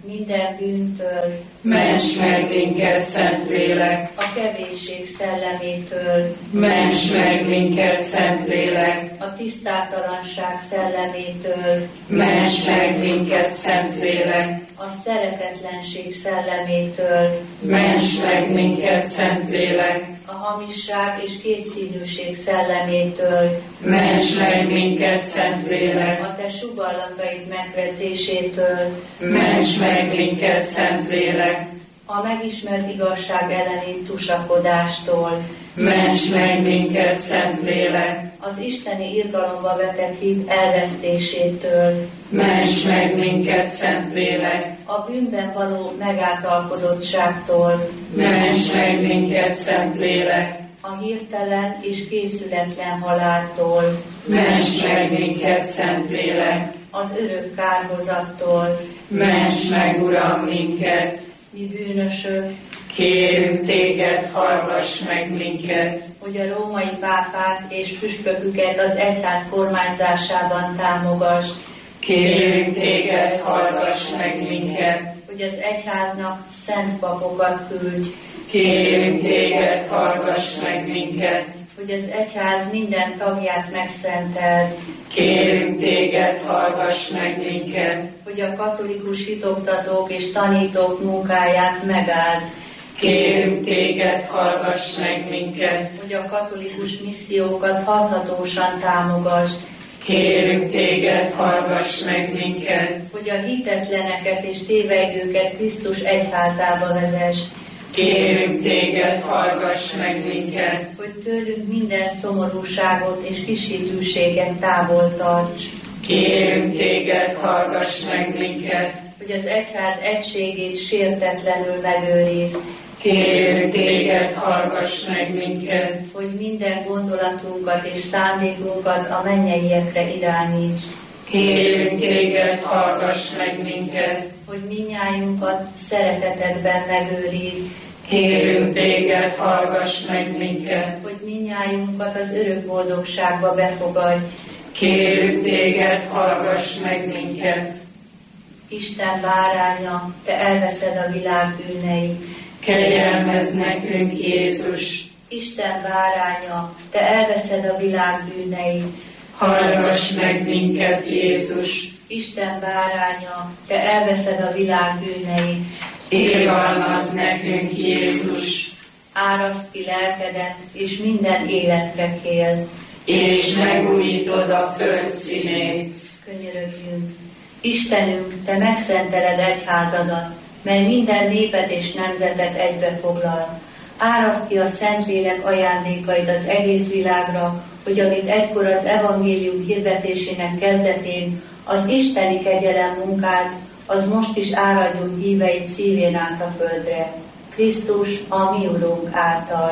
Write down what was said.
minden bűntől, ments meg minket, Szentlélek, a kevésség szellemétől, ments meg minket, Szentlélek, a tisztátalanság szellemétől, ments meg minket, Szentlélek, a szeretetlenség szellemétől, ments meg minket, Szentlélek, a hamisság és kétszínűség szellemétől, ments meg minket, Szentlélek, a te sugallataid megvetésétől, ments meg minket, Szentlélek, a megismert igazság elleni tusakodástól, ments meg minket, Szentlélek, az isteni irgalomba vetett hit elvesztésétől, ments meg minket, Szentlélek, a bűnben való megátalkodottságtól, ments meg minket, Szentlélek, a hirtelen és készületlen haláltól, ments meg minket, Szentlélek, az örök kárhozattól, ments meg, Uram, minket, mi bűnösök, kérünk téged, hallgass meg minket, hogy a római pápát és püspöküket az egyház kormányzásában támogass, kérünk téged, hallgass meg minket, hogy az egyháznak szent papokat küldj, kérünk téged, hallgass meg minket, hogy az egyház minden tagját megszenteld, kérünk téged, hallgass meg minket, hogy a katolikus hitoktatók és tanítók munkáját megáld, kérünk téged, hallgass meg minket, hogy a katolikus missziókat hathatósan támogasd, kérünk téged, hallgass meg minket, hogy a hitetleneket és tévegőket Krisztus egyházába vezesd, kérünk téged, hallgass meg minket, hogy tőlünk minden szomorúságot és kishitűséget távol tarts, kérünk téged, hallgass meg minket, hogy az egyház egységét sértetlenül megőrizd, kérünk téged, hallgass meg minket, hogy minden gondolatunkat és szándékunkat a mennyeiekre irányíts, kérünk téged, hallgass meg minket, hogy minnyájunkat szeretetedben megőrizd, kérünk téged, hallgass meg minket, hogy minnyájunkat az örök boldogságba befogadj. kérünk téged, hallgass meg minket, Isten báránya, te elveszed a világ bűneit. kegyelmezz nekünk, Jézus, Isten báránya, te elveszed a világ bűneit. hallgass meg minket, Jézus, Isten báránya, te elveszed a világ bűneit. irgalmazz nekünk, Jézus, Áraszd ki lelkedet, és minden életre kél. és megújítod a föld színét. Könyörögjünk. Istenünk, te megszenteled egyházadat, mely minden népet és nemzetet egybefoglal. Áraszd ki a Szentlélek ajándékait az egész világra, hogy amit egykor az evangélium hirdetésének kezdetén az isteni kegyelem munkált, az most is áradjon híveit szívén át a földre. Krisztus, a mi Urunk által.